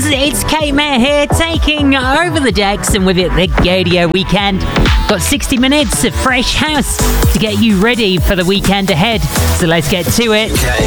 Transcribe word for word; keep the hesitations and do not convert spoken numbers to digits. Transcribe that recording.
It's Kate Mayer here, taking over the decks, and with it, the Gaydio weekend. Got sixty minutes of fresh house to get you ready for the weekend ahead. So let's get to it. Okay.